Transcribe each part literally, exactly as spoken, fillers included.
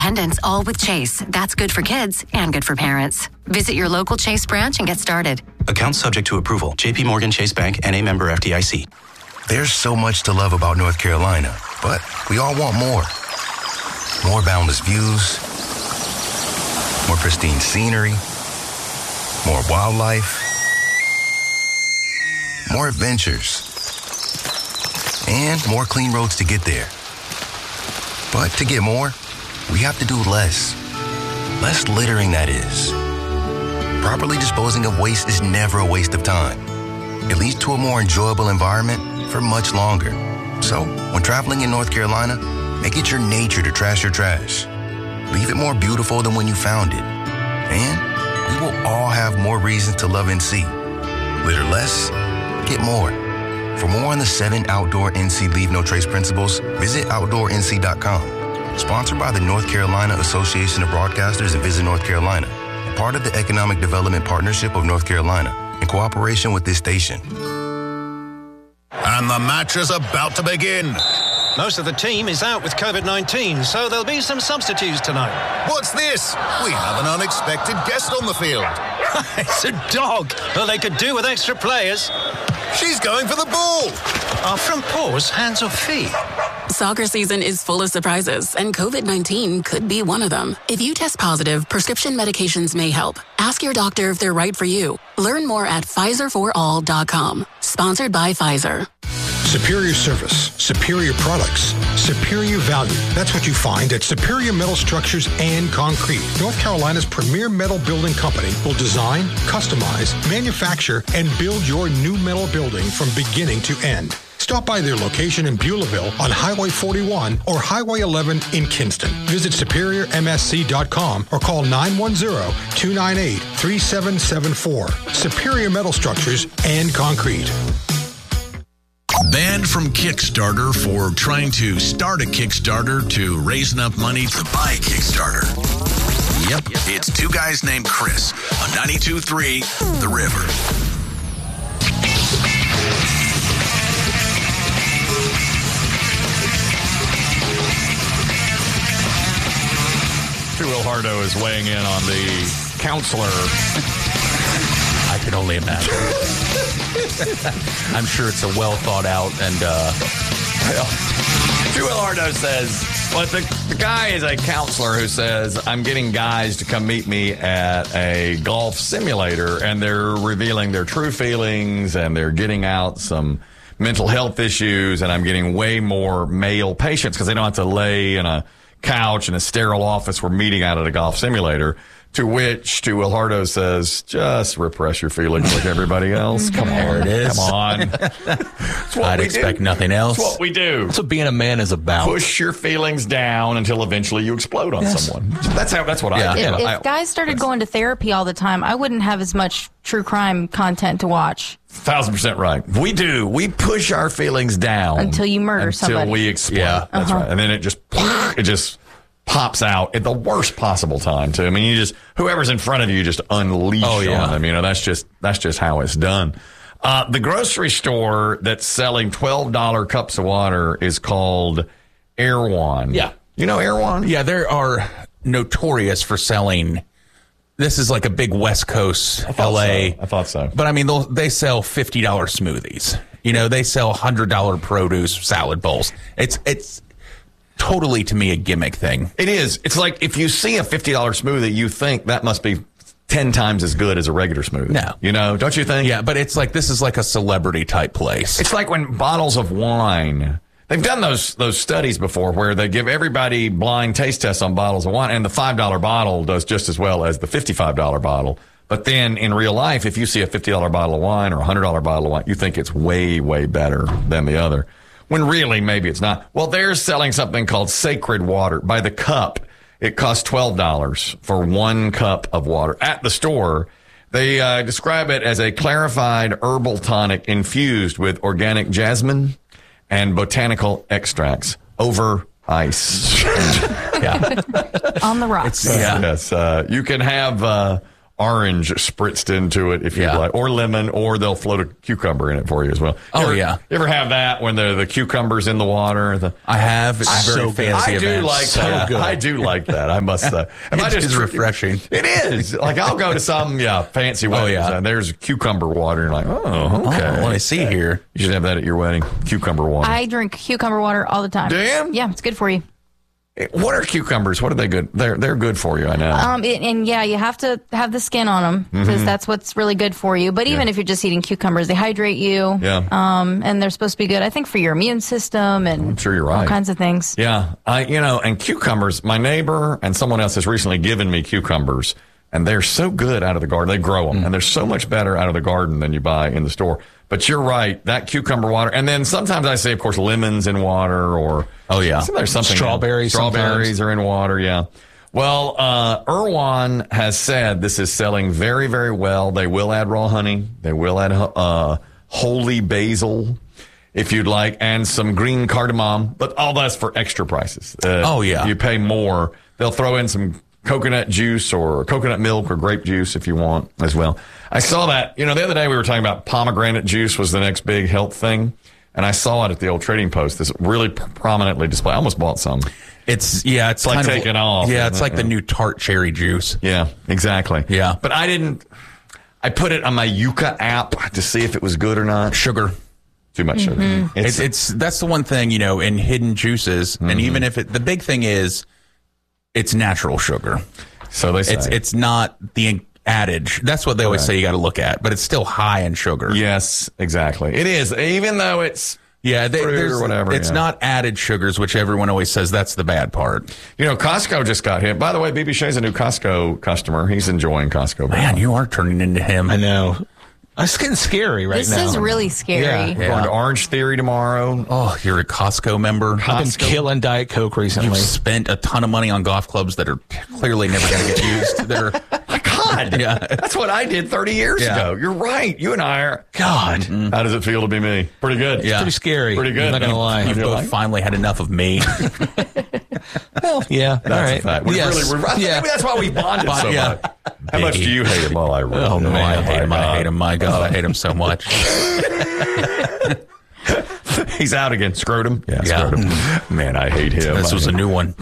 Independence, all with Chase. That's good for kids and good for parents. Visit your local Chase branch and get started. Account subject to approval. J P Morgan Chase Bank and a member F D I C. There's so much to love about North Carolina, but we all want more. More boundless views, more pristine scenery, more wildlife, more adventures, and more clean roads to get there. But to get more, we have to do less. Less littering, that is. Properly disposing of waste is never a waste of time. It leads to a more enjoyable environment for much longer. So, when traveling in North Carolina, make it your nature to trash your trash. Leave it more beautiful than when you found it. And we will all have more reasons to love N C. Litter less, get more. For more on the seven outdoor N C Leave No Trace principles, visit outdoor N C dot com. Sponsored by the North Carolina Association of Broadcasters and Visit North Carolina. Part of the Economic Development Partnership of North Carolina, in cooperation with this station. And the match is about to begin. Most of the team is out with COVID nineteen, so there'll be some substitutes tonight. What's this? We have an unexpected guest on the field. It's a dog. Well, they could do with extra players. She's going for the ball. Are front paws hands or feet? Soccer season is full of surprises, and COVID nineteen could be one of them. If you test positive, prescription medications may help. Ask your doctor if they're right for you. Learn more at Pfizer for all dot com. Sponsored by Pfizer. Superior service, superior products, superior value. That's what you find at Superior Metal Structures and Concrete. North Carolina's premier metal building company will design, customize, manufacture, and build your new metal building from beginning to end. Stop by their location in Beulahville on Highway forty-one or Highway eleven in Kinston. Visit superior m s c dot com or call nine one zero, two nine eight, three seven seven four. Superior Metal Structures and Concrete. Banned from Kickstarter for trying to start a Kickstarter to raise enough money to buy a Kickstarter. Yep, it's two guys named Chris on ninety-two point three The River. Will Hardo is weighing in on the counselor. I can only imagine. I'm sure it's a well thought out and uh Will Hardo says, well, the, the guy is a counselor who says, I'm getting guys to come meet me at a golf simulator, and they're revealing their true feelings, and they're getting out some mental health issues, and I'm getting way more male patients because they don't have to lay in a couch in a sterile office we're meeting out at a golf simulator. To which, to Will Hardo says, just repress your feelings like everybody else. Come on. There it is. Come on. I'd expect do. nothing else. That's what we do. That's what being a man is about. Push your feelings down until eventually you explode on yes. someone. That's how. That's what yeah. I do. If, if I, guys started yes. going to therapy all the time, I wouldn't have as much true crime content to watch. Thousand percent right. We do. We push our feelings down until you murder until somebody. Until we explode. Yeah, that's uh-huh. right. And then it just, it just pops out at the worst possible time too. I mean, you just whoever's in front of you just unleash oh, yeah. on them. You know, that's just that's just how it's done. Uh, the grocery store that's selling twelve dollar cups of water is called Erewhon. Yeah, you know Erewhon? Yeah, they are notorious for selling. This is like a big West Coast L A. So. I thought so. But I mean, they sell fifty dollar smoothies. You know, they sell one hundred dollar produce salad bowls. It's it's. Totally, to me, a gimmick thing. It is. It's like if you see a fifty dollar smoothie, you think that must be ten times as good as a regular smoothie. No. You know, don't you think? Yeah, but it's like this is like a celebrity type place. It's like when bottles of wine, they've done those those studies before where they give everybody blind taste tests on bottles of wine, and the five dollar bottle does just as well as the fifty-five dollar bottle. But then in real life, if you see a fifty dollar bottle of wine or a one hundred dollar bottle of wine, you think it's way, way better than the other. When really, maybe it's not. Well, they're selling something called Sacred Water by the cup. It costs twelve dollars for one cup of water at the store. They uh, describe it as a clarified herbal tonic infused with organic jasmine and botanical extracts over ice. yeah. On the rocks. Uh, yeah. Yes. Uh, you can have uh, orange spritzed into it if you Yeah. like, or lemon, or they'll float a cucumber in it for you as well. You Oh, ever- yeah. You ever have that when the the cucumbers in the water? The, I have. It's I- very so good. fancy I do events. like So that. good. I do like that. I must say, If I It just is refreshing. It is. Like I'll go to some yeah fancy weddings yeah. and there's cucumber water. And you're like, oh, okay. Oh, let me see here. You should have that at your wedding. Cucumber water. I drink cucumber water all the time. Damn. Yeah, it's good for you. What are cucumbers? What are they good? They're they're good for you. I know. Um, it, and yeah, you have to have the skin on them because Mhm. that's what's really good for you. But even Yeah. if you're just eating cucumbers, they hydrate you. Yeah. Um, and they're supposed to be good, I think, for your immune system and I'm sure you're right. all kinds of things. Yeah, I you know, and cucumbers. My neighbor and someone else has recently given me cucumbers, and they're so good out of the garden. They grow them, and they're so much better out of the garden than you buy in the store. But you're right, that cucumber water, and then sometimes I say, of course, lemons in water, or oh yeah, so there's something Strawberries Strawberries sometimes. are in water. Yeah. Well, uh, Irwan has said this is selling very, very well. They will add raw honey. They will add uh, holy basil, if you'd like, and some green cardamom. But all that's for extra prices. Uh, Oh, yeah. You pay more. They'll throw in some coconut juice or coconut milk or grape juice if you want as well. I saw that, you know, the other day we were talking about pomegranate juice was the next big health thing. And I saw it at the old Trading Post. This really prominently displayed. I almost bought some. It's yeah, it's, It's like kind taking of, off. Yeah, it's isn't like it? the new tart cherry juice. Yeah, exactly. Yeah. But I didn't, I put it on my Yuka app to see if it was good or not. Sugar. Too much sugar. Mm-hmm. It's, it's that's the one thing, you know, in hidden juices, Mm-hmm. and even if it, the big thing is, it's natural sugar. So they say. It's it's not the adage. That's what they always Correct. say you got to look at, but it's still high in sugar. Yes, exactly. It is, even though it's Yeah, they, fruit there's, or whatever. it's yeah. not added sugars, which everyone always says that's the bad part. You know, Costco just got hit. By the way, B B Shea's a new Costco customer. He's enjoying Costco. Man, you are turning into him. I know. It's getting scary right This now. is really scary. Yeah. We're going to Orange Theory tomorrow. Oh, you're a Costco member. I've been killing Diet Coke recently. You've spent a ton of money on golf clubs that are clearly never going to get used. That are, My God, Yeah. that's what I did thirty years Yeah. ago. You're right. You and I are. God. How does it feel to be me? Pretty good. Yeah. Pretty scary. Pretty good. I'm not going to lie. You've feel both like- finally had enough of me. Well, yeah. That's all a right. fact. We Yes. really, we're, I think yeah. maybe that's why we bonded so Yeah. much. How much do you hate him? Well, I really Oh, do. No, I man. hate him. My I God. hate him. My God, I hate him so much. He's out again. Scrotum. Yeah, Yeah. scrotum. Man, I hate him. This I was a hate new one.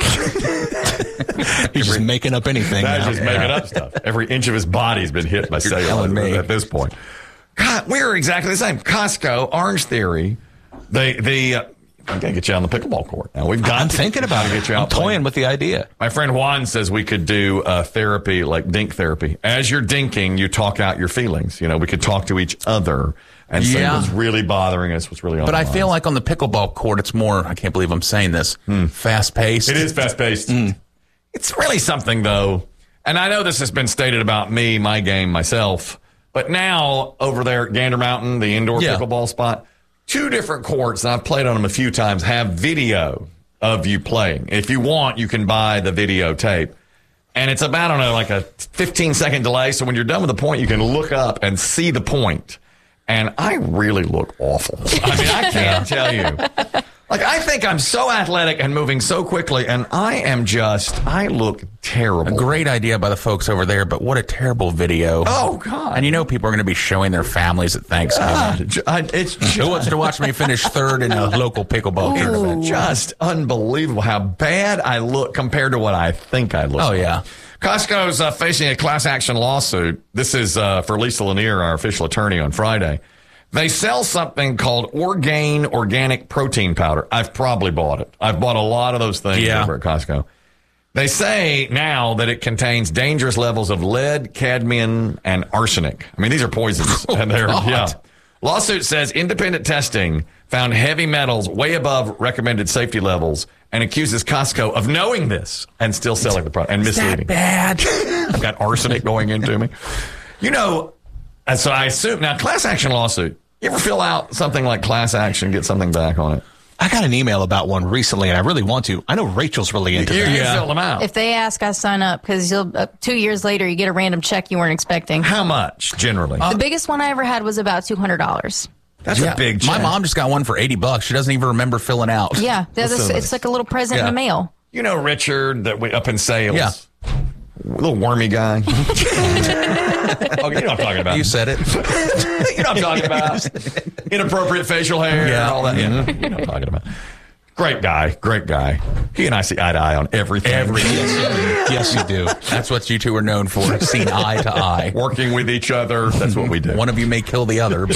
He's just making up anything That's now. just making up stuff. Every inch of his body's been hit by telling cellulite me. at this point. God, we're exactly the same. Costco, Orange Theory. They, they, uh, I'm going to get you on the pickleball court. Now we've got I'm to thinking about to it. get you I'm out playing. toying with the idea. My friend Juan says we could do uh, therapy, like dink therapy. As you're dinking, you talk out your feelings. You know, we could talk to each other and say Yeah. what's really bothering us, what's really on But our I feel minds. like on the pickleball court, it's more, I can't believe I'm saying this, fast paced. It is fast paced. It's really something, though. And I know this has been stated about me, my game, myself. But now, over there at Gander Mountain, the indoor Yeah. pickleball spot, two different courts, and I've played on them a few times, have video of you playing. If you want, you can buy the videotape. And it's about, I don't know, like a fifteen second delay. So when you're done with the point, you can look up and see the point. And I really look awful. I mean, I can't tell you. Like, I think I'm so athletic and moving so quickly, and I am just, I look terrible. A great idea by the folks over there, but what a terrible video. Oh, God. And you know people are going to be showing their families at Thanksgiving. God, ju- I- it's just, Who wants to watch me finish third in a local pickleball tournament? just unbelievable how bad I look compared to what I think I look Oh, like. yeah. Costco's uh, facing a class action lawsuit. This is uh, for Lisa Lanier, our official attorney, on Friday. They sell something called Orgain Organic Protein Powder. I've probably bought it. I've bought a lot of those things Yeah. over at Costco. They say now that it contains dangerous levels of lead, cadmium, and arsenic. I mean, these are poisons. Oh, and they're, God. yeah. Lawsuit says independent testing found heavy metals way above recommended safety levels and accuses Costco of knowing this and still selling the product and misleading. Bad. I've got arsenic going into me. You know, and so I assume now class action lawsuit. You ever fill out something like class action, get something back on it? I got an email about one recently, and I really want to. I know Rachel's really into You, that. you fill them out. If they ask, I sign up because you'll uh, two years later you get a random check you weren't expecting. How much generally? the biggest one I ever had was about two hundred dollars. That's Yeah. a big check. My mom just got one for eighty bucks. She doesn't even remember filling out. Yeah, that's, Listen. it's like a little present Yeah. in the mail. You know Richard that we up in sales. Yeah. little wormy guy. Oh, you know what I'm talking about. You said it. You know what I'm talking about. Inappropriate facial hair, yeah. all that. Yeah. You know what I'm talking about. Great guy, great guy. He and I see eye to eye on everything. Everything. Yes, you do. That's what you two are known for, seeing eye to eye. Working with each other. That's what we do. One of you may kill the other, but...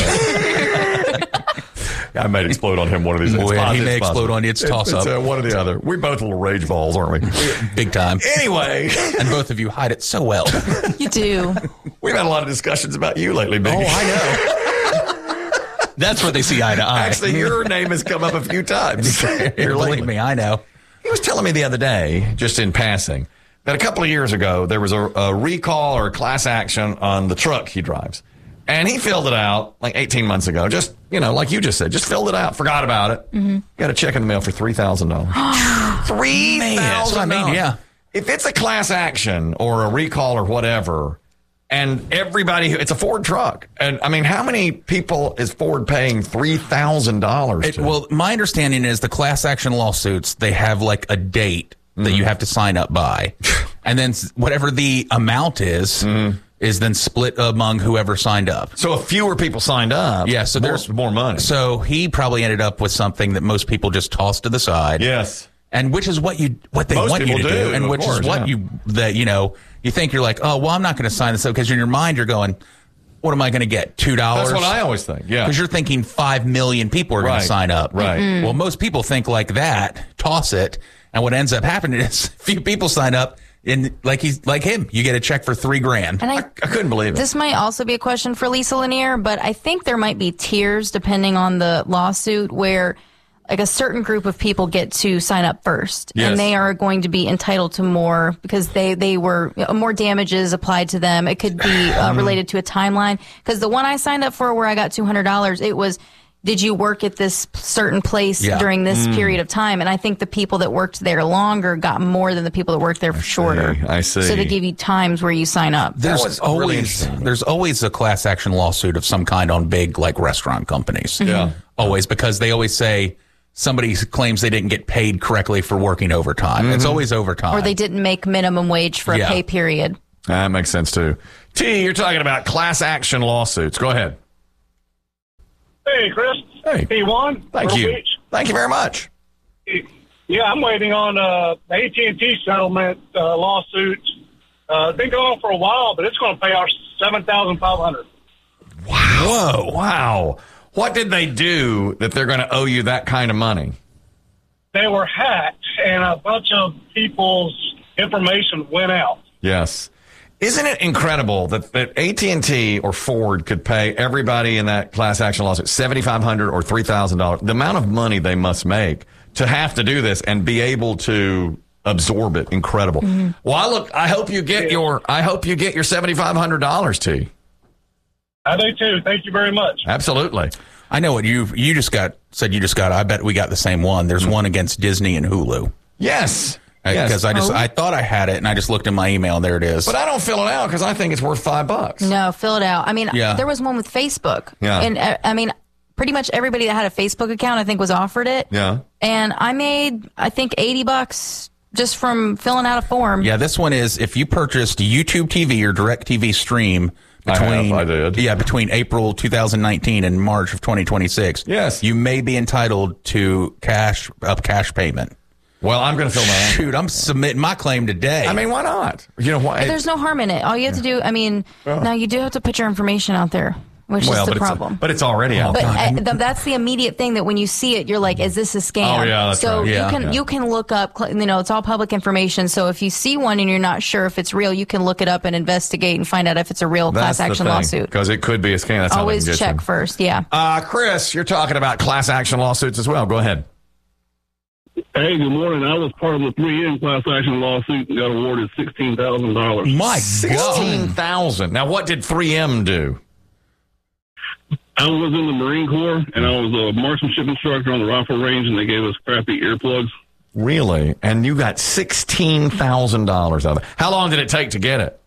I might explode on him one of these days. Well, he may explode on you. It's toss-up. It's, uh, one or the other. We're both little rage balls, aren't we? Big time. Anyway. And both of you hide it so well. You do. We've had a lot of discussions about you lately, Big. Oh, I know. That's where they see eye to eye. Actually, your name has come up a few times. Here, believe me, I know. He was telling me the other day, just in passing, that a couple of years ago, there was a, a recall or a class action on the truck he drives. And he filled it out like eighteen months ago. Just, you know, like you just said, just filled it out, forgot about it. Mm-hmm. Got a check in the mail for three thousand dollars. three thousand dollars. I mean, yeah. If it's a class action or a recall or whatever, and everybody, it's a Ford truck. And I mean, how many people is Ford paying three thousand dollars to? Well, my understanding is the class action lawsuits, they have like a date mm-hmm. that you have to sign up by. And then whatever the amount is, mm-hmm. is then split among whoever signed up. So if fewer people signed up, yeah, so more, there's more money. So he probably ended up with something that most people just tossed to the side. Yes. And which is what you what they most want you to do, do and which course, is what yeah. you that you know you think you're like, oh well, I'm not going to sign this up because in your mind you're going, what am I going to get? Two dollars? That's what I always think. Yeah, because you're thinking five million people are right. going to sign up. Right. Mm-hmm. Well, most people think like that, toss it, and what ends up happening is few people sign up. And like he's like him, you get a check for three grand. And I, I, I couldn't believe it. This might also be a question for Lisa Lanier, but I think there might be tiers depending on the lawsuit where like a certain group of people get to sign up first. Yes. And they are going to be entitled to more because they, they were you know, more damages applied to them. It could be uh, related to a timeline. Because the one I signed up for where I got two hundred dollars, it was, did you work at this certain place yeah. during this Mm. period of time? And I think the people that worked there longer got more than the people that worked there for shorter. I see. So they give you times where you sign up. There's always really there's always a class action lawsuit of some kind on big like restaurant companies. Yeah. Always, because they always say somebody claims they didn't get paid correctly for working overtime. Mm-hmm. It's always overtime. Or they didn't make minimum wage for Yeah. a pay period. That makes sense too. T, you're talking about class action lawsuits. Go ahead. Hey, Chris. Hey. P one. Thank Myrtle you. Beach. Thank you very much. Yeah, I'm waiting on uh, the A T and T settlement uh, lawsuit. Uh, it's been going on for a while, but it's going to pay our seven thousand five hundred dollars. Wow. Whoa. Wow. What did they do that they're going to owe you that kind of money? They were hacked, and a bunch of people's information went out. Yes. Isn't it incredible that, that A T and T or Ford could pay everybody in that class action lawsuit seven thousand five hundred dollars or three thousand dollars? The amount of money they must make to have to do this and be able to absorb it. Incredible. Mm-hmm. Well, I look, I hope you get yeah. your, I hope you get your seven thousand five hundred dollars, T. I do too. Thank you very much. Absolutely. I know what you you just got said. You just got. I bet we got the same one. There's mm-hmm. one against Disney and Hulu. Yes. Because yes. I just oh. I thought I had it and I just looked in my email and there it is. But I don't fill it out because I think it's worth five bucks. No, fill it out. I mean, yeah. there was one with Facebook. Yeah. And uh, I mean, pretty much everybody that had a Facebook account, I think, was offered it. Yeah. And I made, I think, eighty bucks just from filling out a form. Yeah, this one is if you purchased YouTube T V or DirecTV Stream between I, have, I did. Yeah, between April two thousand nineteen and March of twenty twenty-six. Yes. You may be entitled to cash up cash payment. Well, I'm going to fill that out. Shoot, I'm submitting my claim today. I mean, why not? You know why? There's no harm in it. All you have to do, I mean, well, now you do have to put your information out there, which well, is the but problem. It's, but it's already out but there. uh, th- that's the immediate thing that when you see it, you're like, is this a scam? Oh, yeah, that's so right. Yeah, you can yeah. you can look up, you know, it's all public information. So if you see one and you're not sure if it's real, you can look it up and investigate and find out if it's a real That's class action lawsuit. Because it could be a scam. That's Always how they can get check you. first, yeah. Uh, Chris, you're talking about class action lawsuits as well. Go ahead. Hey, good morning. I was part of the three M class action lawsuit and got awarded sixteen thousand dollars. My sixteen thousand dollars. Now, what did three M do? I was in the Marine Corps, and I was a marksmanship instructor on the rifle range, and they gave us crappy earplugs. Really? And you got sixteen thousand dollars out of it. How long did it take to get it?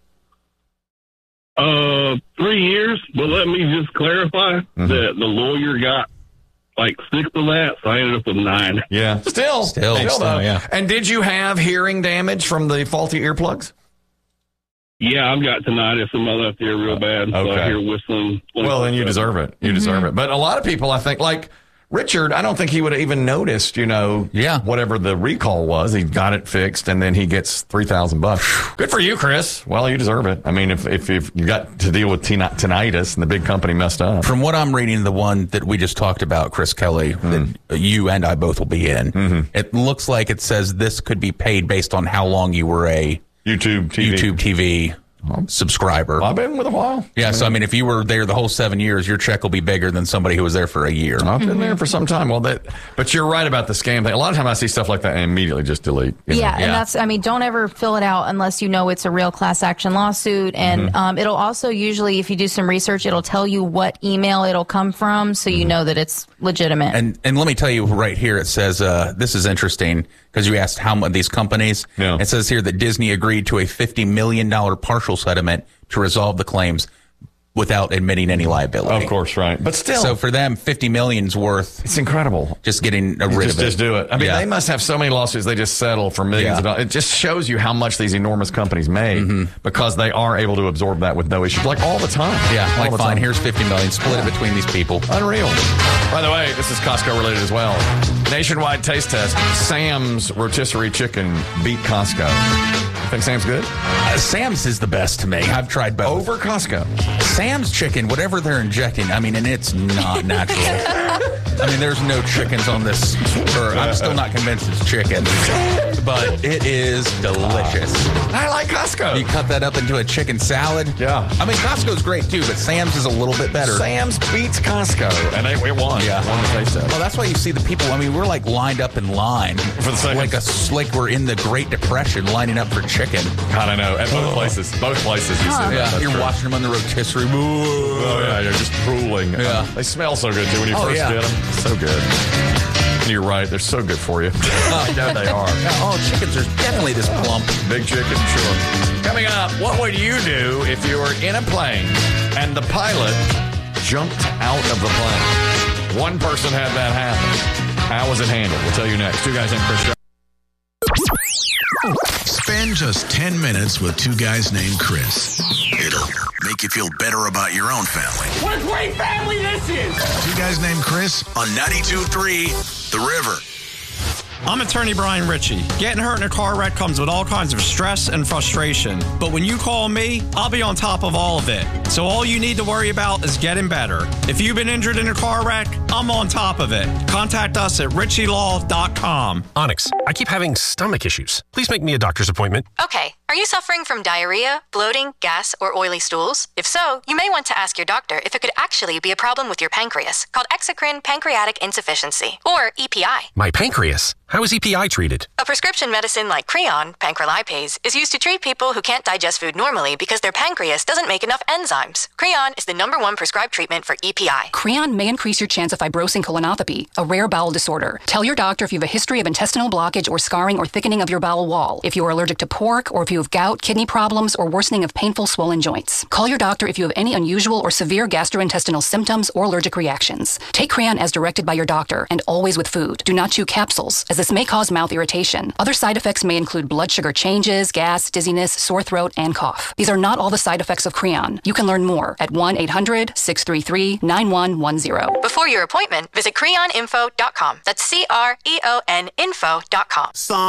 Uh, three years, but let me just clarify mm-hmm. that the lawyer got like six of that, so I ended up with nine. Yeah. Still. Still, still, still though. yeah. And did you have hearing damage from the faulty earplugs? Yeah, I've got tinnitus in my left ear real bad. So Okay. I hear whistling. Well, then you deserve it. You deserve it. But a lot of people, I think, like Richard, I don't think he would have even noticed, you know, yeah. whatever the recall was. He got it fixed, and then he gets three thousand bucks. Good for you, Chris. Well, you deserve it. I mean, if, if, if you got to deal with tinnitus and the big company messed up. From what I'm reading, the one that we just talked about, Chris Kelly, Mm. that you and I both will be in, Mm-hmm. it looks like it says this could be paid based on how long you were a YouTube T V, YouTube T V subscriber. I've been with a while. Yeah, so I mean, if you were there the whole seven years, your check will be bigger than somebody who was there for a year. I've been there for some time. Well, that, but you're right about the scam thing. A lot of time I see stuff like that and immediately just delete. you know? Yeah, and that's, I mean, don't ever fill it out unless you know it's a real class action lawsuit. And Mm-hmm. um, it'll also usually, if you do some research, it'll tell you what email it'll come from, so Mm-hmm. you know that it's legitimate. And and let me tell you right here, it says, uh, this is interesting because you asked how much these companies. Yeah. It says here that Disney agreed to a fifty million dollars partial settlement to resolve the claims without admitting any liability. Of course, right. But still. So for them, fifty million's worth. It's incredible. Just getting rid just, of it. Just do it. I mean, Yeah. they must have so many lawsuits they just settle for millions Yeah. of dollars. It just shows you how much these enormous companies make because they are able to absorb that with no issues, like all the time. Yeah, all like the fine, time. here's fifty million, split it between these people. Unreal. By the way, this is Costco related as well. Nationwide taste test. Sam's rotisserie chicken beat Costco. You think Sam's good? Uh, Sam's is the best to me. I've tried both. Over Costco. Sam's chicken, whatever they're injecting, I mean, and it's not natural. I mean, there's no chickens on this. Or I'm still not convinced it's chicken, but it is delicious. I like Costco. You cut that up into a chicken salad. Yeah. I mean, Costco's great too, but Sam's is a little bit better. Sam's beats Costco, and they, it won. Yeah. Won the taste test. Well, that's why you see the people. I mean, we're like lined up in line For the second. like a like we're in the Great Depression, lining up for chicken. God, I know. At both places. Both places. You see that. Yeah, That's you're true. watching them on the rotisserie. Oh, yeah, you're just drooling. Yeah. They smell so good, too, when you Oh, first yeah. get them. So good. And you're right. They're so good for you. I know they are. Yeah, oh, chickens are definitely this plump. Big chicken, sure. Coming up, what would you do if you were in a plane and the pilot jumped out of the plane? One person had that happen. How was it handled? We'll tell you next. Two guys named Chris Jones. Spend just ten minutes with two guys named Chris. It'll make you feel better about your own family. What a great family this is! Two guys named Chris on ninety-two point three The River. I'm attorney Brian Ritchie. Getting hurt in a car wreck comes with all kinds of stress and frustration. But when you call me, I'll be on top of all of it. So all you need to worry about is getting better. If you've been injured in a car wreck, I'm on top of it. Contact us at ritchie law dot com. Onyx, I keep having stomach issues. Please make me a doctor's appointment. Okay, are you suffering from diarrhea, bloating, gas, or oily stools? If so, you may want to ask your doctor if it could actually be a problem with your pancreas, called exocrine pancreatic insufficiency, or E P I. My pancreas. How is E P I treated? A prescription medicine like Creon, pancrelipase, is used to treat people who can't digest food normally because their pancreas doesn't make enough enzymes. Creon is the number one prescribed treatment for E P I. Creon may increase your chance of fibrosing colonopathy, a rare bowel disorder. Tell your doctor if you have a history of intestinal blockage or scarring or thickening of your bowel wall, if you are allergic to pork, or if you have gout, kidney problems, or worsening of painful swollen joints. Call your doctor if you have any unusual or severe gastrointestinal symptoms or allergic reactions. Take Creon as directed by your doctor, and always with food. Do not chew capsules, as this may cause mouth irritation. Other side effects may include blood sugar changes, gas, dizziness, sore throat, and cough. These are not all the side effects of Creon. You can learn more at one eight hundred six three three nine one one zero. Before your appointment, visit creon info dot com. That's C R E O N info dot com.